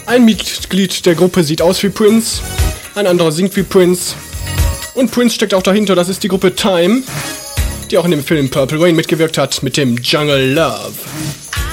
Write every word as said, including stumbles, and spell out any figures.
Ein Mitglied der Gruppe sieht aus wie Prince, ein anderer singt wie Prince. Und Prince steckt auch dahinter, das ist die Gruppe Time, die auch in dem Film Purple Rain mitgewirkt hat, mit dem Jungle Love.